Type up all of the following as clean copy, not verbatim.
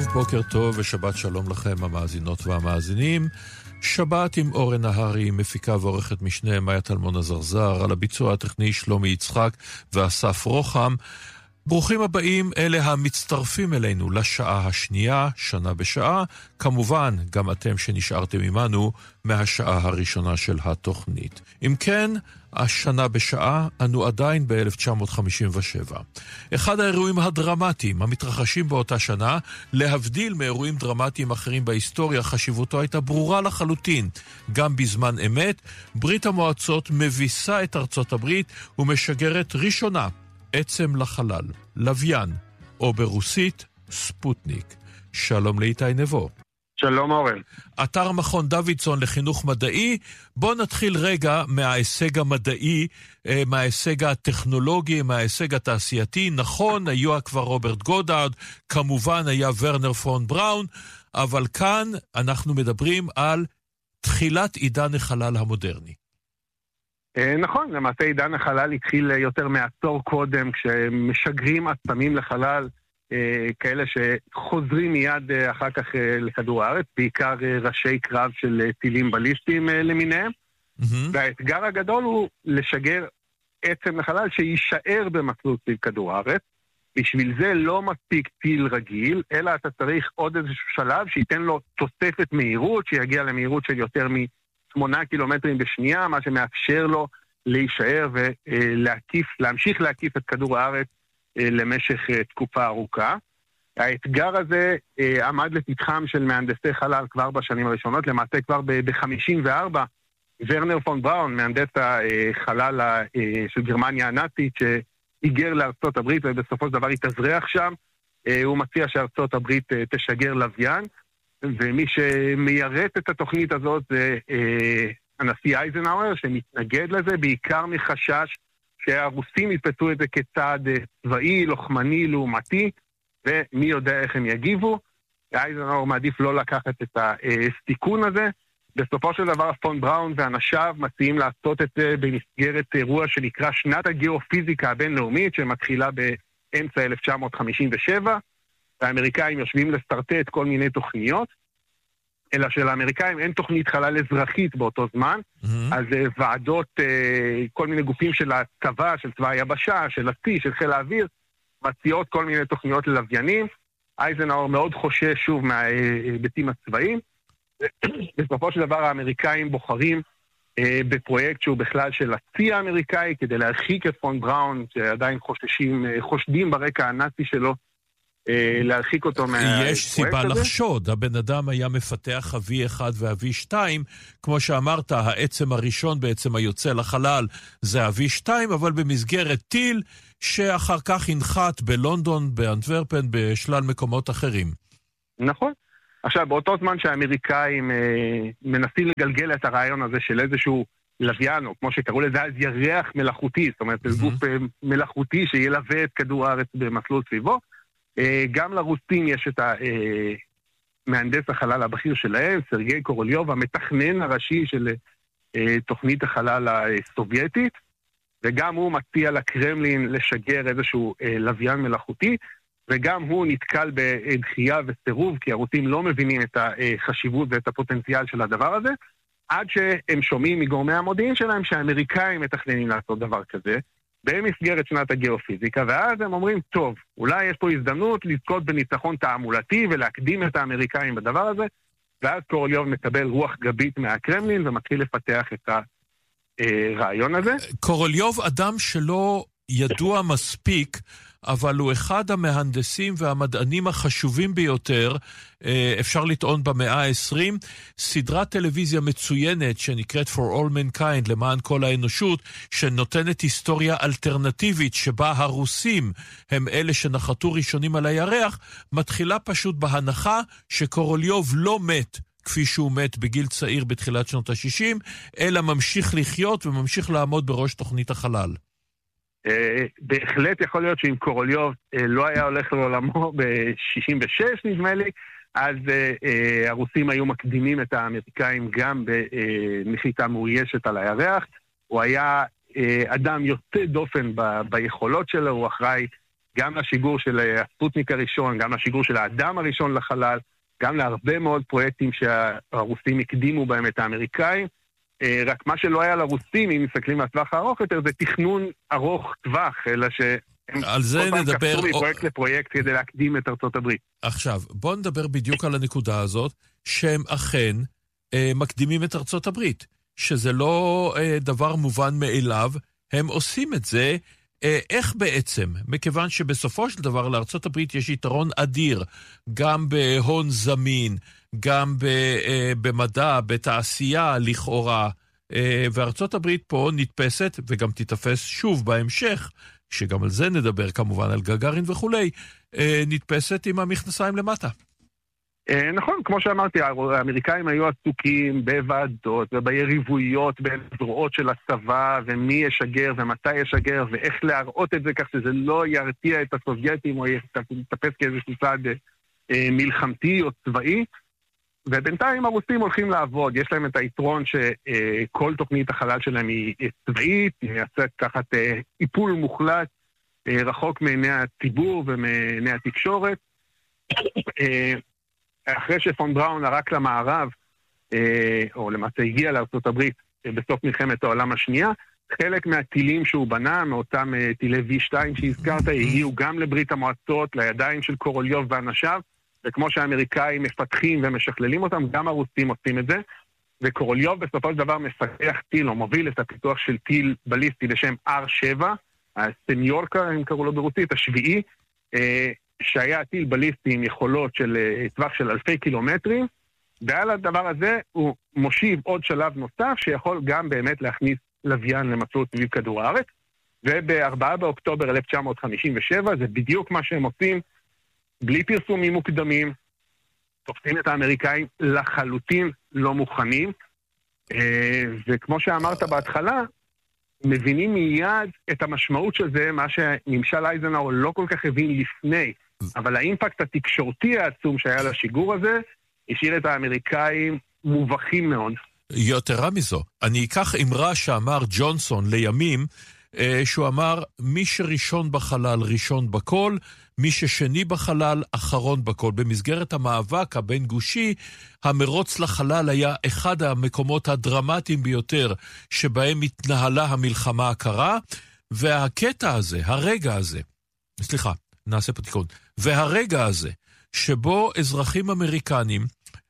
בוקר טוב ושבת שלום לכם המאזינות והמאזינים. שבת עם אורן נהרי, מפיקה ועורכת משנה מאיה טלמון הזרזר, על הביצוע הטכני שלומי יצחק ואסף רוחם. ברוכים הבאים אלה המצטרפים אלינו לשעה השנייה, שנה בשעה. כמובן, גם אתם שנשארתם עמנו מהשעה הראשונה של התוכנית. אם כן, השנה בשעה, אנו עדיין ב-1957. אחד האירועים הדרמטיים המתרחשים באותה שנה, להבדיל מאירועים דרמטיים אחרים בהיסטוריה, חשיבותו הייתה ברורה לחלוטין. גם בזמן אמת, ברית המועצות מביסה את ארצות הברית ומשגרת ראשונה עצם לחלל, לוויין, או ברוסית, ספוטניק. שלום לאיתי נבו. שלום אורן. אתר מכון דוידסון לחינוך מדעי. בוא נתחיל רגע מההישג המדעי, מההישג הטכנולוגי, מההישג התעשייתי. נכון, היו כבר רוברט גודארד, כמובן היה ורנר פון בראון, אבל כאן אנחנו מדברים על תחילת עידן החלל המודרני. נכון, למעשה עידן החלל התחיל יותר מעשור קודם, כשמשגרים עצמים לחלל, כאלה שחוזרים מיד אחר כך לכדור הארץ, בעיקר ראשי קרב של טילים בליסטיים למיניהם. והאתגר הגדול הוא לשגר עצם לחלל שישאר במסלול סביב כדור הארץ. בשביל זה לא מספיק טיל רגיל, אלא אתה צריך עוד איזשהו שלב שייתן לו תוספת מהירות, שיגיע למהירות של יותר מ8 קילומטרים בשנייה, מה שמאפשר לו להישאר ולהמשיך להקיף את כדור הארץ למשך תקופה ארוכה. האתגר הזה עמד לפתחם של מהנדסי חלל כבר בשנים הראשונות, למעשה כבר ב-54, ורנר פון בראון, מהנדס החלל של גרמניה הנאצית, שהיגר לארצות הברית ובסופו של דבר התאזרח שם, הוא מציע שארצות הברית תשגר לוויין, ומי שמיירט את התוכנית הזאת זה הנשיא אייזנהאואר, שמתנגד לזה בעיקר מחשש שהרוסים יתפסו את זה כצעד צבאי, לוחמני, לעומתי, ומי יודע איך הם יגיבו. אייזנהאואר מעדיף לא לקחת את הסיכון הזה. בסופו של דבר פון בראון ואנשיו מציעים לעשות את זה במסגרת אירוע שנקרא שנת הגיאופיזיקה הבינלאומית, שמתחילה באמצע 1957, והאמריקאים יושבים לסרטט כל מיני תוכניות, אלא שלאמריקאים אין תוכנית חלל אזרחית באותו זמן, אז ועדות, כל מיני גופים של הצבא, של צבא היבשה, של הצי, של חיל האוויר, מציעות כל מיני תוכניות ללוויינים. אייזנהאואר מאוד חושש שוב מההיבטים הצבאיים. בסופו של דבר האמריקאים בוחרים בפרויקט שהוא בכלל של הצי האמריקאי, כדי להרחיק את פון בראון, שעדיין חושדים ברקע הנאצי שלו, להרחיק אותו יש סיבה לחשוד, הבן אדם היה מפתח אבי 1 ואבי 2, כמו שאמרת, העצם הראשון בעצם היוצא לחלל זה אבי 2, אבל במסגרת טיל שאחר כך ינחת בלונדון, באנטוורפן, בשלל מקומות אחרים. נכון. עכשיו, באותו זמן שהאמריקאים מנסים לגלגל את הרעיון הזה של איזשהו לוויין, או כמו שקראו לזה, אז ירח מלאכותי, זאת אומרת, זה גוף מלאכותי שילווה את כדור הארץ במסלול סביבו, גם לרוסים יש את מהנדס החלל הבכיר שלהם, סרגי קורוליוב, המתכנן הראשי של תוכנית החלל הסובייטית, וגם הוא מציע לקרמלין לשגר איזשהו לוויין מלאכותי, וגם הוא נתקל בדחייה וסירוב, כי הרוסים לא מבינים את החשיבות ואת הפוטנציאל של הדבר הזה, עד שהם שומעים מגורמי המודיעין שלהם שהאמריקאים מתכננים לעשות דבר כזה, במסגרת שנת הגיאופיזיקה, ואז הם אומרים, טוב, אולי יש פה הזדמנות לזכות בניצחון תעמולתי ולהקדים את האמריקאים בדבר הזה, ואז קורוליוב מקבל רוח גבית מהקרמלין ומתחיל לפתח את הרעיון הזה. קורוליוב אדם שלא ידוע מספיק, אבל הוא אחד המהנדסים והמדענים החשובים ביותר, אפשר לטעון במאה ה-20, סדרת טלוויזיה מצוינת שנקראת For All Mankind, למען כל האנושות, שנותנת היסטוריה אלטרנטיבית שבה הרוסים הם אלה שנחתו ראשונים על הירח, מתחילה פשוט בהנחה שקורוליוב לא מת כפי שהוא מת בגיל צעיר בתחילת שנות ה-60, אלא ממשיך לחיות וממשיך לעמוד בראש תוכנית החלל. בהחלט יכול להיות שאם קורוליוב לא היה הולך לעולמו ב-66 נדמה לי, אז הרוסים היו מקדימים את האמריקאים גם בנחיתה מאוישת על הירח. הוא היה אדם יוצא דופן ביכולות שלו, הוא אחראי גם לשיגור של הספוטניק הראשון, גם לשיגור של האדם הראשון לחלל, גם להרבה מאוד פרויקטים שהרוסים הקדימו בהם את האמריקאים. רק מה שלא היה לרוסים, אם מסתכלים מהטווח הארוך יותר, זה תכנון ארוך טווח, אלא שהם על זה נדבר קפצו מפרויקט לפרויקט כדי להקדים את ארצות הברית. עכשיו, בואו נדבר בדיוק על הנקודה הזאת, שהם אכן מקדימים את ארצות הברית, שזה לא דבר מובן מאליו, הם עושים את זה, איך בעצם? מכיוון שבסופו של דבר לארצות הברית יש יתרון אדיר, גם בהון זמין, גם במדע, בתעשייה לכאורה, וארצות הברית פה נתפסת, וגם תתפס שוב בהמשך, שגם על זה נדבר כמובן, על גגארין וכולי, נתפסת עם המכנסיים למטה. נכון, כמו שאמרתי, האמריקאים היו עסוקים בוועדות וביריבויות בין זרועות של הצבא, ומי ישגר ומתי ישגר, ואיך להראות את זה כך שזה לא ירתיע את הסובייטים או יתפס כאיזשהו צעד מלחמתי או צבאי. ובינתיים הרוסים הולכים לעבוד, יש להם את היתרון שכל תוכנית החלל שלהם היא צבאית, היא יצאת תחת איפול מוחלט, רחוק מעיני הציבור ומעיני התקשורת. אחרי שפון בראון ערק למערב, או למעשה הגיע לארצות הברית בסוף מלחמת העולם השנייה, חלק מהטילים שהוא בנה, מאותם טילי V2 שהזכרת, הגיעו גם לברית המועצות, לידיים של קורוליוב ואנשיו, וכמו שהאמריקאים מפתחים ומשכללים אותם, גם הרוסים עושים את זה, וקורוליוב בסופו של דבר מפתח טיל, או מוביל את הפיתוח של טיל בליסטי לשם R7, הסניורקה, הם קראו לו ברוסית, השביעי, שהיה טיל בליסטי עם יכולות של טווח של אלפי קילומטרים, ועל הדבר הזה הוא מושיב עוד שלב נוסף, שיכול גם באמת להכניס לוויין למסלול סביב כדור הארץ, וב-4 באוקטובר 1957, זה בדיוק מה שהם עושים, בלי פרסומים מוקדמים, תופסים את האמריקאים לחלוטין לא מוכנים, וכמו שאמרת בהתחלה, מבינים מיד את המשמעות של זה, מה שממשל אייזנהאואר לא כל כך הבין לפני, אבל האימפקט התקשורתי העצום שהיה לשיגור הזה, השאיר את האמריקאים מובכים מאוד. יתרה מזו, אני אקח אמרה שאמר ג'ונסון לימים, שהוא אמר, מי שראשון בחלל ראשון בכל, מי ששני בחלל אחרון בכל. במסגרת המאבק הבין גושי, המרוץ לחלל היה אחד המקומות הדרמטיים ביותר שבהם התנהלה המלחמה הקרה, והקטע הזה, הרגע הזה, סליחה, נעשה פה תיקון, והרגע הזה, שבו אזרחים אמריקנים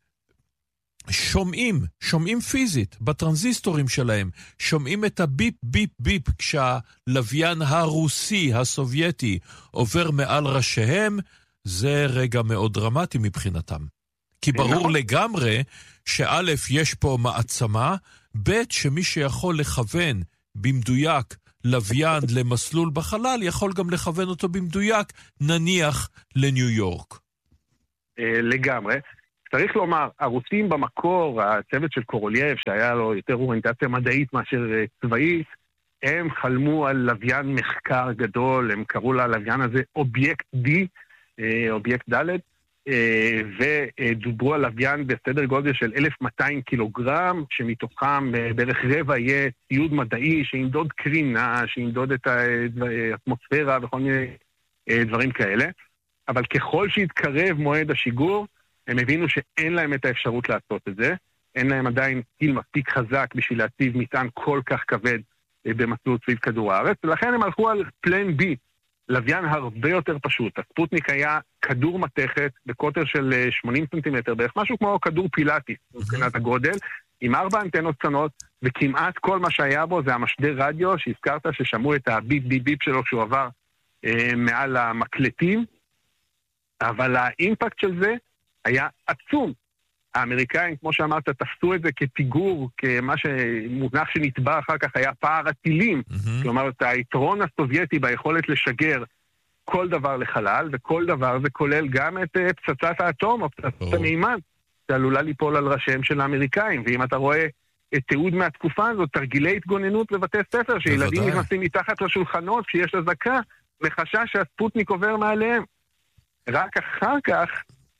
שומעים פיזית בטרנזיסטורים שלהם, שומעים את הביפ ביפ ביפ כשהלוויין הרוסי, הסובייטי, עובר מעל ראשיהם, זה רגע מאוד דרמטי מבחינתם. כי ברור לגמרי שא' יש פה מעצמה, ב' שמי שיכול לכוון במדויק לוויין למסלול בחלל, יכול גם לכוון אותו במדויק, נניח לניו יורק. לגמרי. צריך לומר, הרוסים במקור, הצוות של קורולייב, שהיה לו יותר אוריינטציה מדעית מאשר צבאית, הם חלמו על לוויין מחקר גדול, הם קראו ללוויין הזה אובייקט D, אובייקט ד', ודוברו על לוויין בסדר גודל של 1,200 קילוגרם, שמתוכם בערך רבע יהיה ציוד מדעי, שימדוד קרינה, שימדוד את האטמוספירה וכל מיני דברים כאלה. אבל ככל שהתקרב מועד השיגור, הם הבינו שאין להם את האפשרות לעשות את זה, אין להם עדיין טיל מספיק חזק בשביל להציב מטען כל כך כבד במסלול סביב כדור הארץ, ולכן הם הלכו על פלן B, לוויין הרבה יותר פשוט. הספוטניק היה כדור מתכת בקוטר של 80 סנטימטר, בערך משהו כמו כדור פילאטיס, מבחינת הגודל, עם 4 אנטנות קטנות, וכמעט כל מה שהיה בו זה המשדר רדיו, שהזכרת ששמעו את הביפ ביפ ביפ שלו כשהוא עבר מעל המקלטים, אבל האימפקט של זה היה עצום. האמריקאים, כמו שאמרת, תפסו את זה כפיגור, כמה שמונח שנתבע אחר כך היה פער הטילים. כלומר, את היתרון הסובייטי ביכולת לשגר כל דבר לחלל, וכל דבר זה כולל גם את פצצת האטום או פצצת המימן, שעלולה ליפול על ראשיהם של האמריקאים. ואם אתה רואה את תיעוד מהתקופה הזאת, תרגילי התגוננות בבתי ספר, שילדים נכנסים מתחת לשולחנות כשיש אזעקה, מחשש שהספוטניק עובר מעליהם. רק אחר כך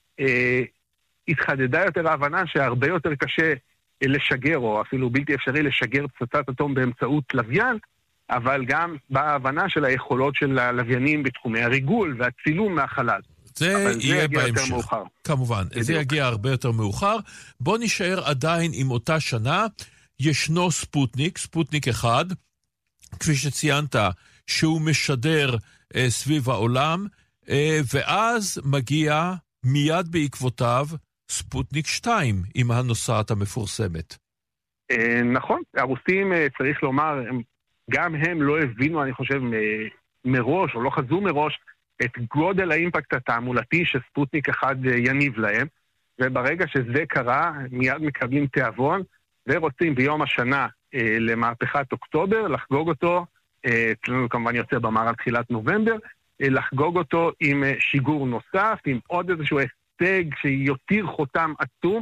התחדדה יותר ההבנה שהרבה יותר קשה לשגר, או אפילו בלתי אפשרי לשגר פצצת אטום באמצעות לוויין, אבל גם בהבנה של היכולות של הלוויינים בתחומי הריגול והצילום מהחלל. זה יהיה בהמשך. מאוחר. כמובן, בדיוק. זה יגיע הרבה יותר מאוחר. בוא נשאר עדיין עם אותה שנה. ישנו ספוטניק 1, כפי שציינת, שהוא משדר סביב העולם, ואז מגיע מיד בעקבותיו ספוטניק 2 עם הנוסעת המפורסמת. נכון, הרוסים, צריך לומר, גם הם לא הבינו, אני חושב, מראש, או לא חזו מראש, את גודל האימפקט התעמולתי שספוטניק 1 יניב להם, וברגע שזה קרה, מיד מקבלים תיאבון, ורוצים ביום השנה למהפכת אוקטובר, לחגוג אותו, אצלנו כמובן יוצא במערב תחילת נובמבר, לחגוג אותו עם שיגור נוסף, עם עוד איזשהו הישג שיותיר חותם עצום,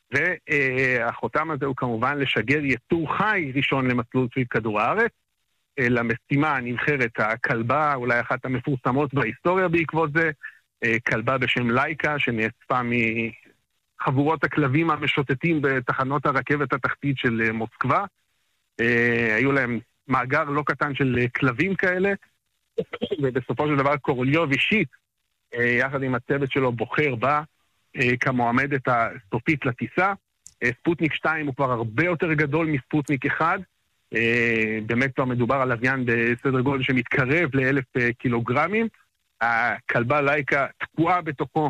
והחותם הזה הוא כמובן לשגר יצור חי ראשון למסלול סביב כדור הארץ, למשימה נבחרת הכלבה, אולי אחת המפורסמות בהיסטוריה בעקבות זה, כלבה בשם לייקה, שנאספה מחבורות הכלבים המשוטטים בתחנות הרכבת התחתית של מוסקבה. היו להם מאגר לא קטן של כלבים כאלה, ובסופו של דבר קורוליוב אישית, יחד עם הצוות שלו, בוחר בה כמועמדת הסופית לטיסה. ספוטניק 2 הוא כבר הרבה יותר גדול מספוטניק 1, באמת כבר מדובר על לוויין בסדר גודל שמתקרב ל1,000 קילוגרמים. הכלבה לייקה תקועה בתוכו,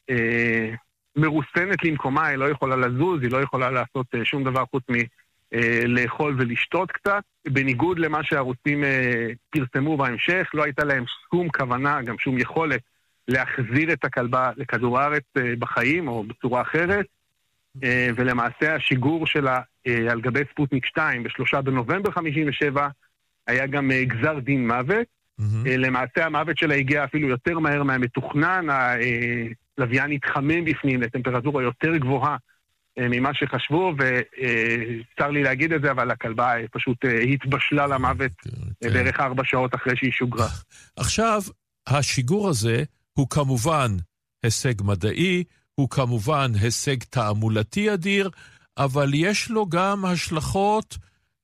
מרוסנת למקומה, היא לא יכולה לזוז, היא לא יכולה לעשות שום דבר חוץ מלאכול ולשתות קצת. בניגוד למה שהרוסים פרסמו בהמשך, לא הייתה להם שום כוונה, גם שום יכולת, להחזיר את הכלבה לכדור הארץ בחיים או בצורה אחרת, ולמעשה השיגור שלה על גבי ספוטניק 2 ב3 בנובמבר 57 היה גם גזר דין מוות. למעשה המוות שלה הגיע אפילו יותר מהר מהמתוכנן, הלוויין התחמם בפנים לטמפרטורה יותר גבוהה ממה שחשבו, וצר לי להגיד את זה, אבל הכלבה פשוט התבשלה למוות בערך 4 שעות אחרי שהיא שוגרה. עכשיו, השיגור הזה הוא כמובן הישג מדעי, הוא כמובן הישג תעמולתי אדיר, אבל יש לו גם השלכות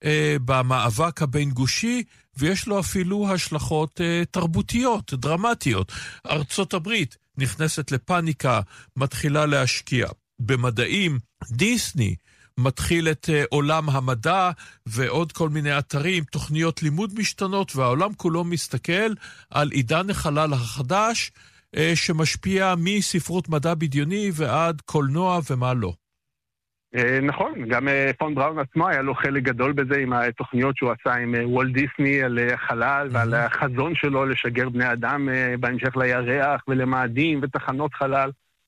במאבק הבין גושי, ויש לו אפילו השלכות תרבותיות, דרמטיות. ארצות הברית נכנסת לפניקה, מתחילה להשקיע במדעים, דיסני מתחיל את עולם המדע ועוד כל מיני אתרים, תוכניות לימוד משתנות, והעולם כולו מסתכל על עידן החלל החדש, שמשפיע מספרות מדע בדיוני ועד קולנוע ומה לא. נכון, גם פון בראון עצמו היה לו חלק גדול בזה עם התוכניות שהוא עשה עם וולט דיסני על החלל ועל החזון שלו לשגר בני אדם בהמשך לירח ולמאדים ותחנות חלל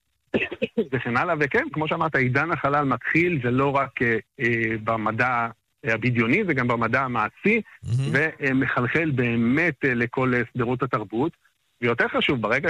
וכן הלאה. וכן, כמו שאמרת, עידן החלל מתחיל, זה לא רק במדע הבדיוני, זה גם במדע המעשי, ומחלחל באמת לכל סדרות התרבות. ויותר חשוב, ברגע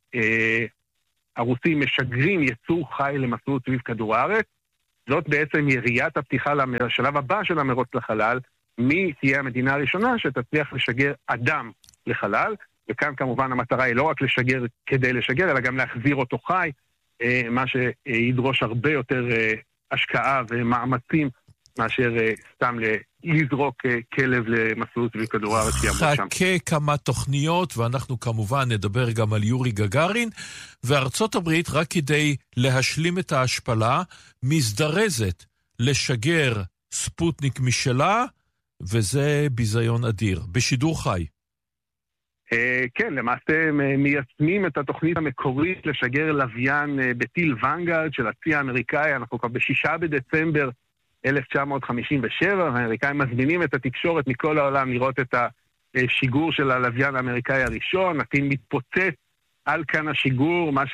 שהרוסים משגרים יצור חי למסלול סביב כדור הארץ, זאת בעצם יריית הפתיחה לשלב הבא של המרוץ לחלל, מי תהיה המדינה הראשונה שתצליח לשגר אדם לחלל, וכאן כמובן המטרה היא לא רק לשגר כדי לשגר, אלא גם להחזיר אותו חי, מה שידרוש הרבה יותר השקעה ומאמצים מאשר סתם לזרוק כלב למסלול סביב כדור הארץ שיעמוד שם. חכה כמה תוכניות, ואנחנו כמובן נדבר גם על יורי גגארין, וארצות הברית, רק כדי להשלים את ההשפלה, מזדרזת לשגר ספוטניק משלה, וזה ביזיון אדיר, בשידור חי. כן, למעשה מיישמים את התוכנית המקורית לשגר לוויין בטיל ונגארד של הצי האמריקאי. אנחנו כבר ב6 בדצמבר 1957, האמריקאים מזמינים את התקשורת מכל העולם לראות את השיגור של הלוויין האמריקאי הראשון. הטיל מתפוצץ על כאן השיגור, מה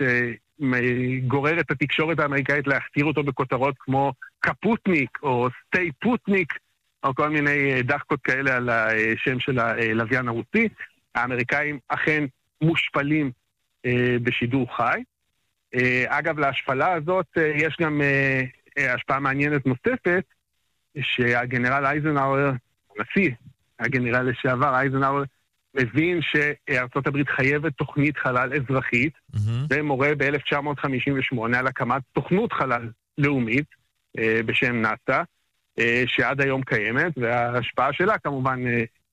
שגורר את התקשורת האמריקאית להכתיר אותו בכותרות כמו קפוטניק או סטי פוטניק, או כל מיני דחקות כאלה על השם של הלוויין הרוסי. האמריקאים אכן מושפלים בשידור חי. אגב, להשפלה הזאת יש גם השפעה מעניינת נוספת, שהגנרל אייזנהאואר, הנשיא, הגנרל לשעבר אייזנהאואר, מבין שארצות הברית חייבת תוכנית חלל אזרחית, ומורה ב-1958 על הקמת תוכנות חלל לאומית בשם נאס"א, שעד היום קיימת, וההשפעה שלה כמובן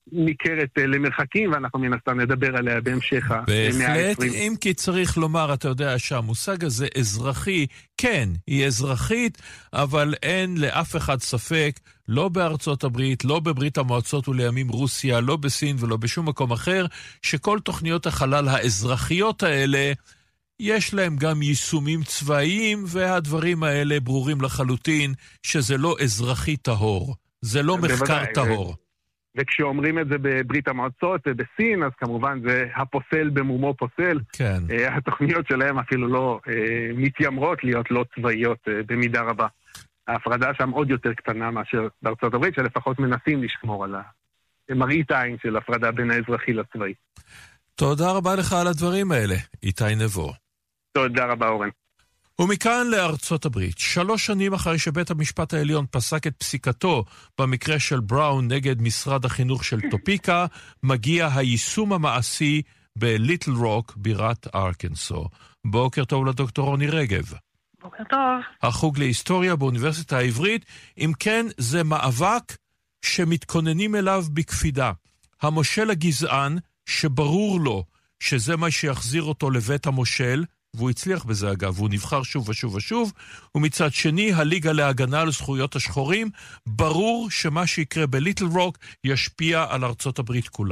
ניכרת למרחקים, ואנחנו מן הסתם נדבר עליה בהמשך המאה בהחלט, ה-20. אם כי צריך לומר, אתה יודע שהמושג הזה אזרחי, כן, היא אזרחית, אבל אין לאף אחד ספק, לא בארצות הברית, לא בברית המועצות ולימים רוסיה, לא בסין ולא בשום מקום אחר, שכל תוכניות החלל האזרחיות האלה, יש להם גם יישומים צבאיים, והדברים האלה ברורים לחלוטין, שזה לא אזרחי טהור, זה לא מחקר טהור. וכשאומרים את זה בברית המועצות ובסין, אז כמובן זה הפוסל במומו פוסל. כן. התוכניות שלהם אפילו לא מתיימרות להיות לא צבאיות במידה רבה. ההפרדה שם עוד יותר קטנה מאשר בארצות הברית, שלפחות מנסים לשמור על מראית העין של הפרדה בין האזרחי לצבאי. תודה רבה לך על הדברים האלה, איתי נבו. תודה רבה, אורן. ומכאן לארצות הברית, 3 שנים אחרי שבית המשפט העליון פסק את פסיקתו במקרה של בראון נגד משרד החינוך של טופיקה, מגיע היישום המעשי בליטל רוק, בירת ארקנסו. בוקר טוב לדוקטור רוני רגב. בוקר טוב. החוג להיסטוריה באוניברסיטה העברית, אם כן זה מאבק שמתכוננים אליו בקפידה. המושל הגזען שברור לו שזה מה שיחזיר אותו לבית המושל, והוא הצליח בזה אגב, והוא נבחר שוב ושוב ושוב, ומצד שני הליגה להגנה על זכויות השחורים, ברור שמה שיקרה בליטל רוק ישפיע על ארצות הברית כולה.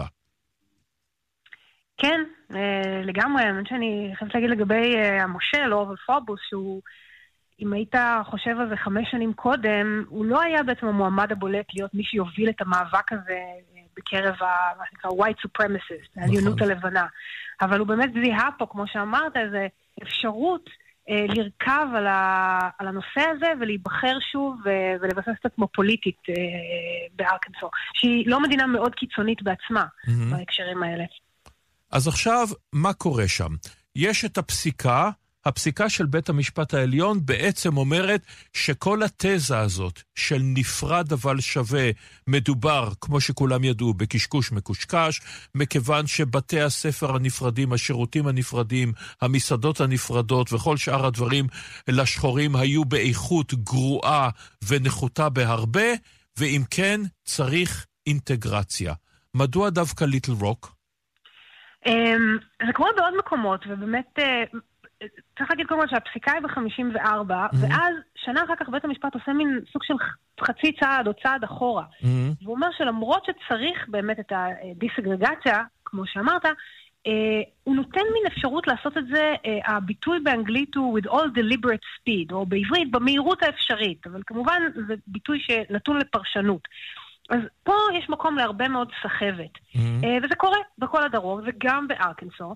כן, לגמרי, אני חייבת להגיד לגבי המושל, אורוול פובוס, שהוא, אם היית חושב על זה 5 שנים קודם, הוא לא היה בעצם המועמד הבולט להיות מי שיוביל את המאבק הזה בקרב מה שנקרא white supremacist, העליונות הלבנה. אבל הוא באמת זיהה פה, כמו שאמרת, איזו אפשרות לרכב על הנושא הזה ולהיבחר שוב ולבסס את עצמו פוליטית בארקנסו, שהיא לא מדינה מאוד קיצונית בעצמה בהקשרים האלה. אז עכשיו, מה קורה שם? יש את הפסיקה של בית המשפט העליון בעצם אומרת שכל התזה הזאת של נפרד אבל שווה מדובר, כמו שכולם ידעו, בקשקוש מקושקש, מכיוון שבתי הספר הנפרדים, השירותים הנפרדים, המסעדות הנפרדות וכל שאר הדברים לשחורים היו באיכות גרועה ונחותה בהרבה, ואם כן צריך אינטגרציה. מדוע דווקא ליטל רוק? זה קורה בעוד מקומות, ובאמת צריך להגיד קודם שהפסיקה היא ב-54, ואז שנה אחר כך בית המשפט עושה מין סוג של חצי צעד או צעד אחורה. והוא אומר שלמרות שצריך באמת את הדיסגרגציה, כמו שאמרת, הוא נותן מין אפשרות לעשות את זה, הביטוי באנגלית הוא with all deliberate speed, או בעברית במהירות האפשרית, אבל כמובן זה ביטוי שנתון לפרשנות. אז פה יש מקום להרבה מאוד סחבת. וזה קורה בכל הדרום, וגם בארקנסו.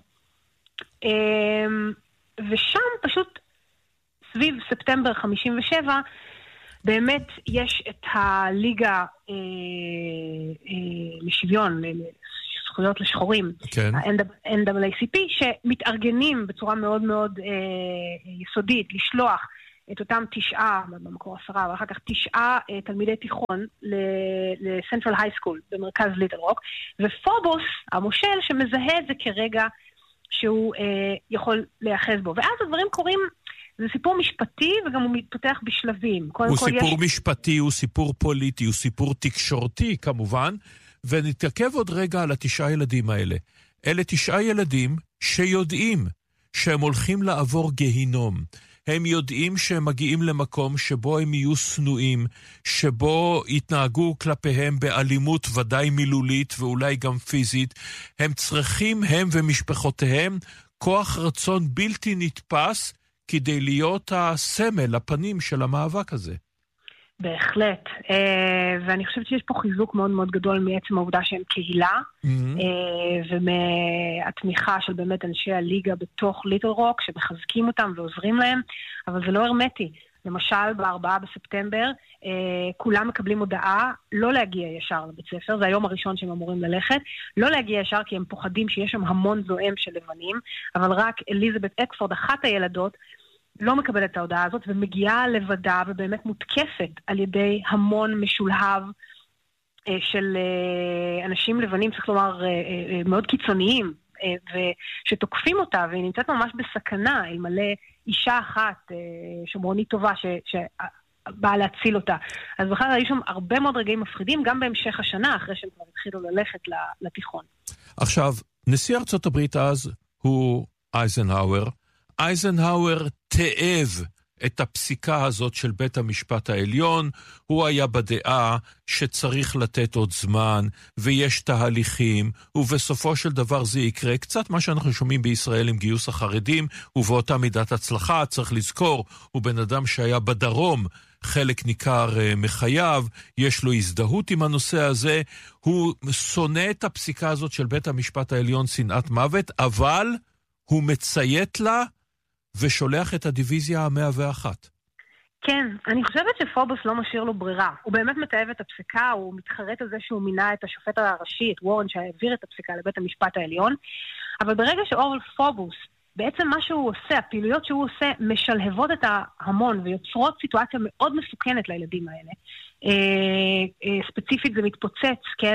ושם פשוט סביב ספטמבר 57 באמת יש את הליגה לשוויון, זכויות לשחורים, כן. ה-NAACP, שמתארגנים בצורה מאוד מאוד יסודית לשלוח את אותם 9, במקור 10, ואחר כך 9 תלמידי תיכון לסנטרל הייסקול במרכז ליטל רוק, ופובוס, המושל, שמזהה את זה כרגע שהוא יכול להיאחז בו. ואז הדברים קורים, זה סיפור משפטי וגם הוא מתפתח בשלבים. הוא סיפור משפטי, הוא סיפור פוליטי, הוא סיפור תקשורתי כמובן, ונתעכב עוד רגע על 9 ילדים האלה. אלה 9 ילדים שיודעים שהם הולכים לעבור גיהינום. הם יודעים שהם מגיעים למקום שבו הם יהיו שנואים, שבו יתנהגו כלפיהם באלימות ודאי מילולית ואולי גם פיזית. הם צריכים, הם ומשפחותיהם, כוח רצון בלתי נתפס כדי להיות הסמל, הפנים של המאבק הזה. בהחלט, ואני חושבת שיש פה חיזוק מאוד מאוד גדול מעצם העובדה שהם קהילה, ומהתמיכה של באמת אנשי הליגה בתוך ליטל רוק, שמחזקים אותם ועוזרים להם, אבל זה לא הרמטי. למשל, ב4 בספטמבר, כולם מקבלים הודעה לא להגיע ישר לבית ספר, זה היום הראשון שהם אמורים ללכת, לא להגיע ישר כי הם פוחדים שיש שם המון זועם של לבנים, אבל רק אליזבת אקפורד, אחת הילדות, לא מקבלת את ההודעה הזאת, ומגיעה לבדה ובאמת מותקפת על ידי המון משולהב של אנשים לבנים, צריך לומר, מאוד קיצוניים, ושתוקפים אותה, והיא נמצאת ממש בסכנה, אלמלא אישה אחת, שמרונית טובה, באה להציל אותה. אז בכלל היו שם הרבה מאוד רגעים מפחידים, גם בהמשך השנה, אחרי שהם כבר התחילו ללכת לתיכון. עכשיו, נשיא ארצות הברית אז הוא אייזנהאואר. אייזנהאואר תאב את הפסיקה הזאת של בית המשפט העליון. הוא היה בדעה שצריך לתת עוד זמן, ויש תהליכים, ובסופו של דבר זה יקרה. קצת מה שאנחנו שומעים בישראל עם גיוס החרדים, ובאותה מידת הצלחה, צריך לזכור, הוא בן אדם שהיה בדרום, חלק ניכר מחייו, יש לו הזדהות עם הנושא הזה, הוא שונא את הפסיקה הזאת של בית המשפט העליון שנאת מוות, אבל הוא מציית לה ושולח את הדיוויזיה ה-101. כן, אני חושבת שפובוס לא משאיר לו ברירה. הוא באמת מתאהב את הפסיקה, הוא מתחרט על זה שהוא מינה את השופט הראשי, את וורן, שהעביר את הפסיקה לבית המשפט העליון, אבל ברגע שאורל פובוס, בעצם מה שהוא עושה, הפעילויות שהוא עושה, משלהבות את ההמון ויוצרות סיטואציה מאוד מסוכנת לילדים האלה. ספציפית זה מתפוצץ, כן?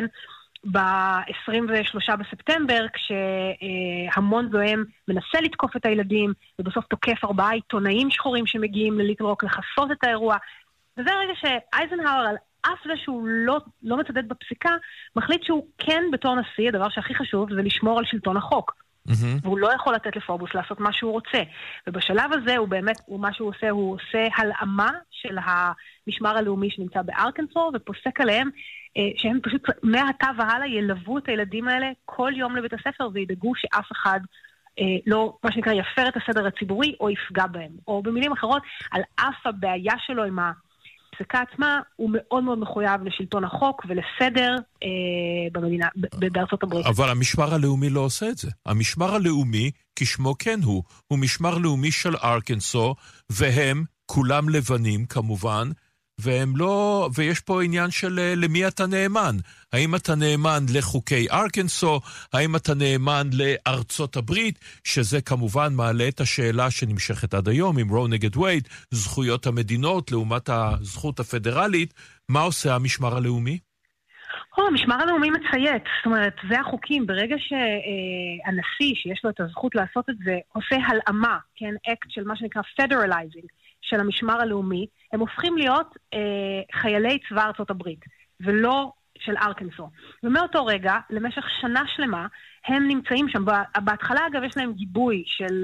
ב-23 בספטמבר, כשהמון זוהם מנסה לתקוף את הילדים, ובסוף תוקף 4 עיתונאים שחורים שמגיעים לליטל רוק לחסות את האירוע. וזה הרגע שאייזנהאואר, על אף זה שהוא לא מצדד בפסיקה, מחליט שהוא כן בתור נשיא, הדבר שהכי חשוב זה לשמור על שלטון החוק. והוא לא יכול לתת לפובוס לעשות מה שהוא רוצה. ובשלב הזה הוא באמת, מה שהוא עושה הלאמה של המשמר הלאומי שנמצא בארקנסו, ופוסק עליהם שהם פשוט מהתא והלאה ילוו את הילדים האלה כל יום לבית הספר, וידאגו שאף אחד לא, מה שנקרא, יפר את הסדר הציבורי או יפגע בהם. או במילים אחרות, על אף הבעיה שלו עם הפסיקה עצמה, הוא מאוד מאוד מחויב לשלטון החוק ולסדר במדינה, בארצות הברית. אבל המשמר הלאומי לא עושה את זה. המשמר הלאומי, כשמו כן הוא משמר לאומי של ארקנסו, והם כולם לבנים כמובן, והם לא, ויש פה עניין של למי אתה נאמן. האם אתה נאמן לחוקי ארקנסו, האם אתה נאמן לארצות הברית, שזה כמובן מעלה את השאלה שנמשכת עד היום עם רו נגד וייד, זכויות המדינות לעומת הזכות הפדרלית. מה עושה המשמר הלאומי? המשמר הלאומי מציית, זאת אומרת, זה החוקים. ברגע שהנשיא, שיש לו את הזכות לעשות את זה, עושה הלאמה, כן, אקט של מה שנקרא federalizing, של המשמר הלאומי, הם הופכים להיות חיילי צבא ארצות הברית, ולא של ארקנסו. ומאותו רגע, למשך שנה שלמה, הם נמצאים שם. בהתחלה, אגב, יש להם גיבוי של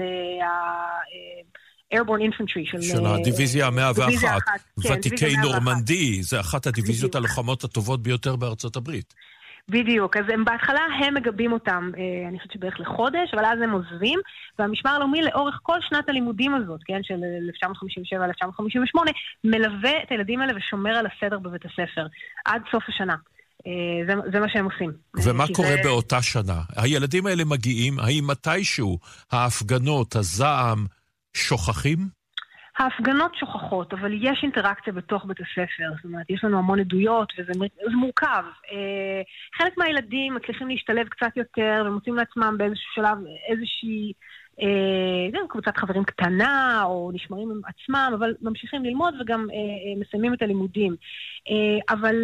Airborne Infantry, של הדיוויזיה ה-101, ותיקי נורמנדי, זה אחת הדיוויזיות הלוחמות הטובות ביותר בארצות הברית. בדיוק, אז בהתחלה הם מגבים אותם, אני חושבת שבערך לחודש, אבל אז הם עוזבים, והמשמר הלאומי לאורך כל שנת הלימודים הזאת, כן, של 1957-1958, מלווה את הילדים האלה ושומר על הסדר בבית הספר, עד סוף השנה. זה מה שהם עושים. ומה קורה באותה שנה? הילדים האלה מגיעים, האם מתישהו ההפגנות, הזעם, שוכחים? ההפגנות שוכחות, אבל יש אינטראקציה בתוך בית הספר, זאת אומרת, יש לנו המון עדויות, וזה מורכב. חלק מהילדים מצליחים להשתלב קצת יותר, ומוצאים לעצמם באיזשהו שלב איזושהי קבוצת חברים קטנה, או נשמרים עם עצמם, אבל ממשיכים ללמוד וגם מסיימים את הלימודים. אבל